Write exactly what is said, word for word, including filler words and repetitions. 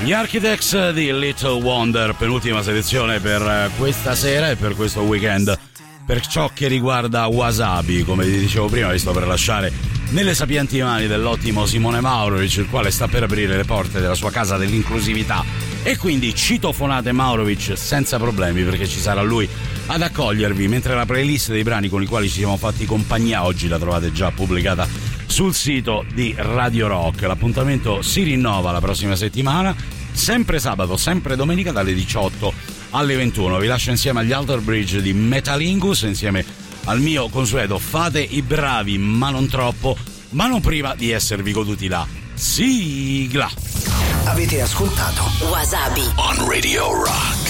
Gli Architects di Little Wonder, penultima selezione per questa sera e per questo weekend. Per ciò che riguarda Wasabi, come vi dicevo prima, vi sto per lasciare nelle sapienti mani dell'ottimo Simone Maurovic, il quale sta per aprire le porte della sua casa dell'inclusività, e quindi citofonate Maurovic senza problemi, perché ci sarà lui ad accogliervi, mentre la playlist dei brani con i quali ci siamo fatti compagnia oggi la trovate già pubblicata sul sito di Radio Rock. L'appuntamento si rinnova la prossima settimana, sempre sabato, sempre domenica dalle diciotto alle ventuno. Vi lascio insieme agli Alter Bridge di Metalingus, insieme al mio consueto Fate i bravi ma non troppo, ma non prima di esservi goduti la sigla. Avete ascoltato Wasabi on Radio Rock.